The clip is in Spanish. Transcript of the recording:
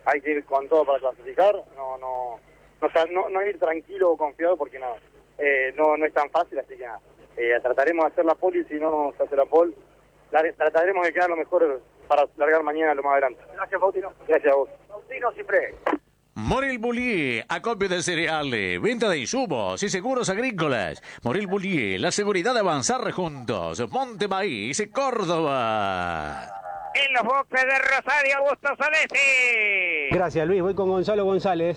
hay que ir con todo para clasificar, no ir tranquilo o confiado porque no es tan fácil, así que nada. Trataremos de hacer la pole y si no se hace la pole, trataremos de quedar lo mejor para largar mañana lo más adelante. Gracias, Faustino. Gracias a vos. Faustino siempre. Moril Bullier, acopio de cereales, venta de insumos y seguros agrícolas. Moril Bullier, la seguridad de avanzar juntos. Monte Maíz, Córdoba. En los boxes de Rosario, Augusto Solesi. Gracias, Luis. Voy con Gonzalo González.